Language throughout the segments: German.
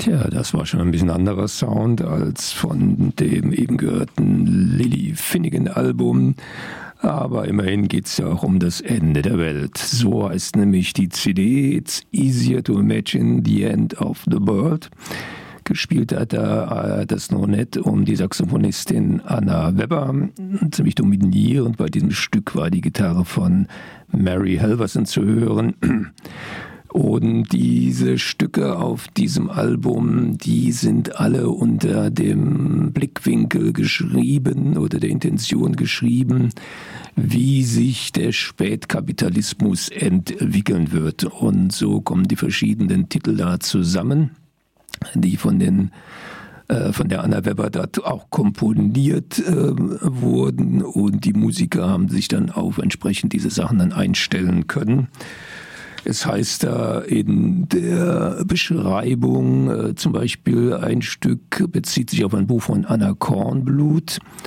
Ja, das war schon ein bisschen anderer Sound als von dem eben gehörten Lily Finnegan-Album. Aber immerhin geht es ja auch um das Ende der Welt. So heißt nämlich die CD It's Easier to Imagine the End of the World. Gespielt hat er das Nonet um die Saxophonistin Anna Webber. Ziemlich dominierend bei diesem Stück war die Gitarre von Mary Halverson zu hören. Und diese Stücke auf diesem Album, die sind alle unter dem Blickwinkel geschrieben oder der Intention geschrieben, wie sich der Spätkapitalismus entwickeln wird. Und so kommen die verschiedenen Titel da zusammen, die von der Anna Webber dort auch komponiert wurden. Und die Musiker haben sich dann auf entsprechend diese Sachen dann einstellen können. Es heißt da in der Beschreibung zum Beispiel, ein Stück bezieht sich auf ein Buch von Anna Kornblue,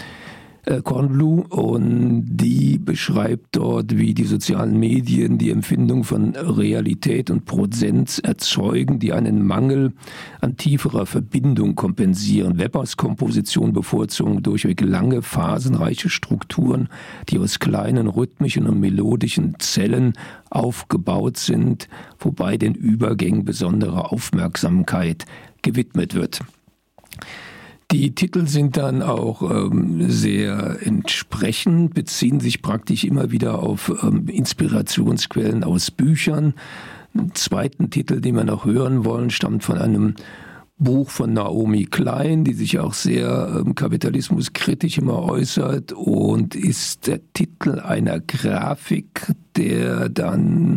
und die beschreibt dort, wie die sozialen Medien die Empfindung von Realität und Präsenz erzeugen, die einen Mangel an tieferer Verbindung kompensieren. Webbers Komposition bevorzugen durchweg lange, phasenreiche Strukturen, die aus kleinen rhythmischen und melodischen Zellen aufgebaut sind, wobei den Übergängen besondere Aufmerksamkeit gewidmet wird. Die Titel sind dann auch sehr entsprechend, beziehen sich praktisch immer wieder auf Inspirationsquellen aus Büchern. Einen zweiten Titel, den wir noch hören wollen, stammt von einem Buch von Naomi Klein, die sich auch sehr kapitalismuskritisch immer äußert, und ist der Titel einer Grafik, der dann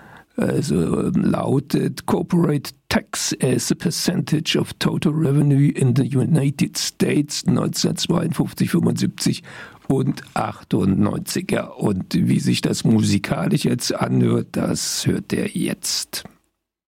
lautet Corporate Tax as a Percentage of Total Revenue in the United States 1952, 75 und 98. Ja, und wie sich das musikalisch jetzt anhört, das hört ihr jetzt.